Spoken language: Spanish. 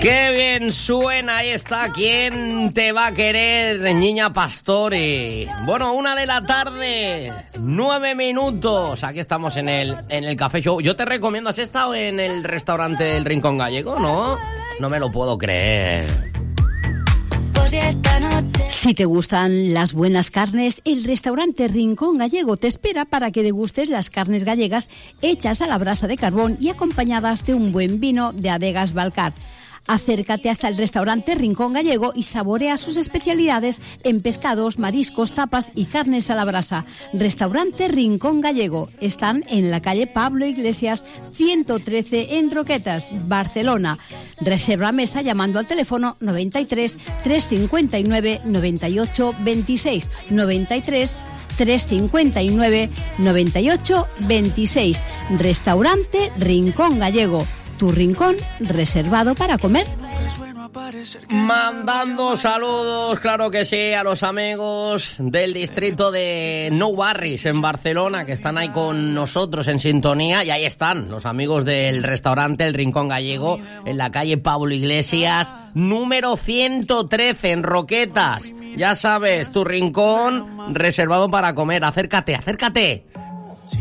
¡Qué bien suena! Ahí está. ¿Quién te va a querer, Niña Pastore? Bueno, 1:00 p.m, 9 minutos. Aquí estamos en el Café Show. Yo te recomiendo, ¿has estado en el restaurante El Rincón Gallego, no? No me lo puedo creer. Si te gustan las buenas carnes, el restaurante Rincón Gallego te espera para que degustes las carnes gallegas hechas a la brasa de carbón y acompañadas de un buen vino de Adegas Balcar. Acércate hasta el restaurante Rincón Gallego y saborea sus especialidades en pescados, mariscos, tapas y carnes a la brasa. Restaurante Rincón Gallego. Están en la calle Pablo Iglesias 113 en Roquetas, Barcelona. Reserva mesa llamando al teléfono 93 359 98 26 93 359 98 26. Restaurante Rincón Gallego. Tu rincón reservado para comer. Mandando saludos, claro que sí, a los amigos del distrito de Nou Barris en Barcelona, que están ahí con nosotros en sintonía. Y ahí están los amigos del restaurante El Rincón Gallego, en la calle Pablo Iglesias, número 113 en Roquetas. Ya sabes, tu rincón reservado para comer. Acércate, acércate.